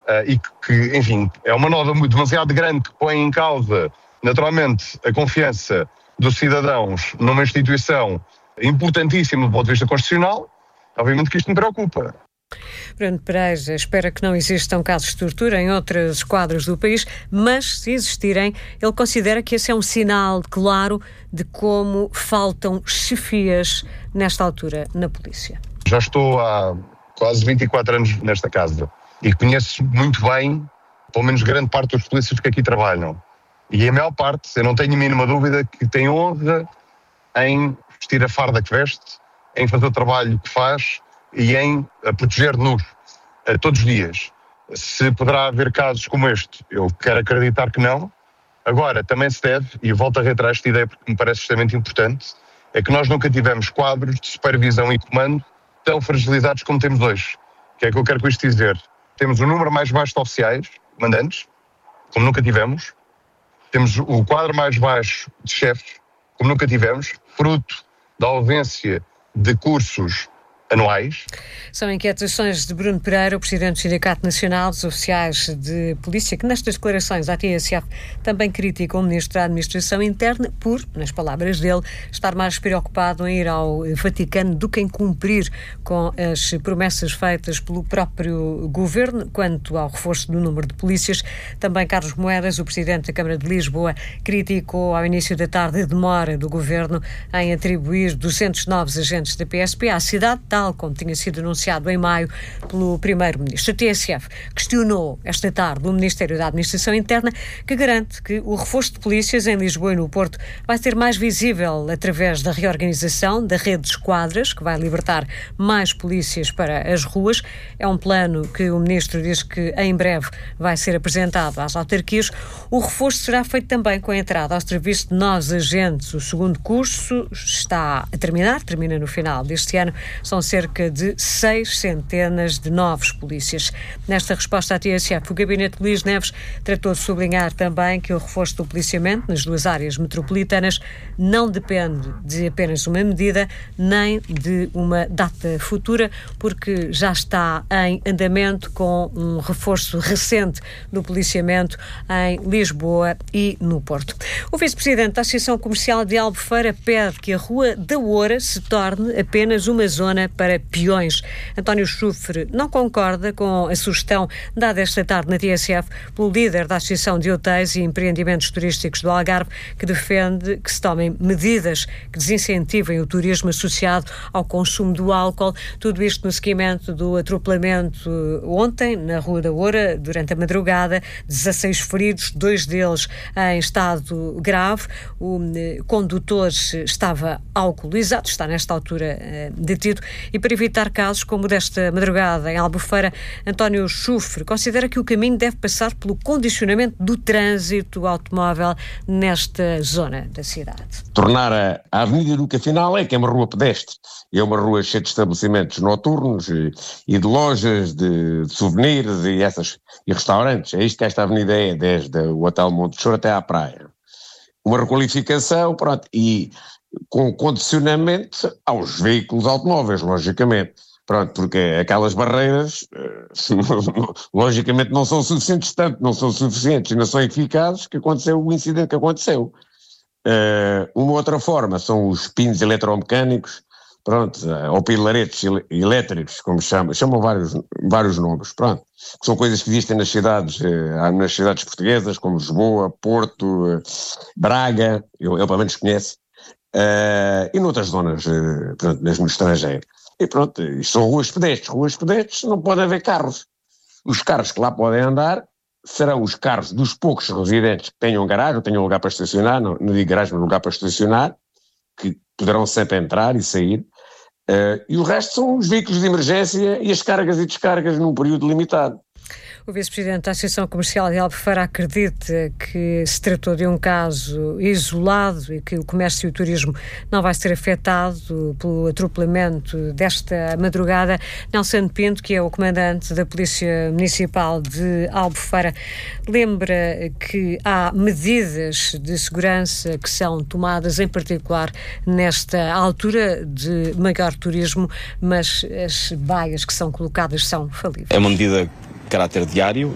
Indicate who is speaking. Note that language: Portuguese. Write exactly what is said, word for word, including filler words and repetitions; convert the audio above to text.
Speaker 1: e que, enfim, é uma nota demasiado grande que põe em causa, naturalmente, a confiança dos cidadãos numa instituição importantíssima do ponto de vista constitucional, obviamente que isto me preocupa.
Speaker 2: Bruno Pereira espera que não existam casos de tortura em outros quadros do país, mas se existirem, ele considera que esse é um sinal claro de como faltam chefias nesta altura na polícia.
Speaker 1: Já estou há quase vinte e quatro anos nesta casa e conheço muito bem, pelo menos grande parte dos polícias que aqui trabalham. E a maior parte, eu não tenho a mínima dúvida, que tem honra em vestir a farda que veste, em fazer o trabalho que faz e em proteger-nos todos os dias. Se poderá haver casos como este, eu quero acreditar que não. Agora, também se deve, e volto a reiterar esta ideia porque me parece extremamente importante, é que nós nunca tivemos quadros de supervisão e comando tão fragilizados como temos hoje. O que é que eu quero com isto dizer? Temos o número mais baixo de oficiais, mandantes, como nunca tivemos. Temos o quadro mais baixo de chefes, como nunca tivemos, fruto da ausência de cursos anuais.
Speaker 2: São inquietações de Bruno Pereira, o presidente do Sindicato Nacional dos Oficiais de Polícia, que nestas declarações à T S F também critica o Ministro da Administração Interna por, nas palavras dele, estar mais preocupado em ir ao Vaticano do que em cumprir com as promessas feitas pelo próprio Governo quanto ao reforço do número de polícias. Também Carlos Moedas, o presidente da Câmara de Lisboa, criticou ao início da tarde a demora do Governo em atribuir duzentos novos agentes da P S P à cidade, tal como tinha sido anunciado em maio pelo primeiro-ministro. A T S F questionou esta tarde o Ministério da Administração Interna, que garante que o reforço de polícias em Lisboa e no Porto vai ser mais visível através da reorganização da rede de esquadras, que vai libertar mais polícias para as ruas. É um plano que o ministro diz que em breve vai ser apresentado às autarquias. O reforço será feito também com a entrada ao serviço de novos agentes. O segundo curso está a terminar, termina no final deste ano. São cerca de seis centenas de novos polícias. Nesta resposta à T S F, o gabinete de Luís Neves tratou de sublinhar também que o reforço do policiamento nas duas áreas metropolitanas não depende de apenas uma medida, nem de uma data futura, porque já está em andamento com um reforço recente do policiamento em Lisboa e no Porto. O vice-presidente da Associação Comercial de Albufeira pede que a Rua da Oura se torne apenas uma zona para peões. António Chufre não concorda com a sugestão dada esta tarde na T S F pelo líder da Associação de Hotéis e Empreendimentos Turísticos do Algarve, que defende que se tomem medidas que desincentivem o turismo associado ao consumo do álcool. Tudo isto no seguimento do atropelamento ontem na Rua da Oura, durante a madrugada, dezasseis feridos, dois deles em estado grave. O condutor estava alcoolizado, está nesta altura detido. E para evitar casos como o desta madrugada em Albufeira, António Chufre considera que o caminho deve passar pelo condicionamento do trânsito automóvel nesta zona da cidade.
Speaker 3: Tornar a, a Avenida Duque Final é que é uma rua pedestre, é uma rua cheia de estabelecimentos noturnos e, e de lojas de, de souvenirs e, essas, e restaurantes. É isto que esta avenida é, desde o Hotel Monte Choro até à praia. Uma requalificação, pronto, e com condicionamento aos veículos automóveis, logicamente. Pronto, porque aquelas barreiras, logicamente, não são suficientes, tanto não são suficientes e não são eficazes que aconteceu o incidente que aconteceu. Uh, uma outra forma são os pinos eletromecânicos, pronto, ou pilaretes elétricos, como chamam, chamam vários, vários nomes, pronto, que são coisas que existem nas cidades, uh, nas cidades portuguesas, como Lisboa, Porto, uh, Braga, eu, eu pelo menos conheço. Uh, e noutras zonas, uh, portanto, mesmo no estrangeiro. E pronto, isto são ruas pedestres. Ruas pedestres não pode haver carros. Os carros que lá podem andar serão os carros dos poucos residentes que tenham garagem, ou tenham lugar para estacionar, não, não digo garagem, mas lugar para estacionar, que poderão sempre entrar e sair. Uh, e o resto são os veículos de emergência e as cargas e descargas num período limitado.
Speaker 2: O vice-presidente da Associação Comercial de Albufeira acredita que se tratou de um caso isolado e que o comércio e o turismo não vai ser afetado pelo atropelamento desta madrugada. Nelson Pinto, que é o comandante da Polícia Municipal de Albufeira, lembra que há medidas de segurança que são tomadas, em particular nesta altura de maior turismo, mas as baias que são colocadas são falíveis.
Speaker 4: É uma medida de caráter diário,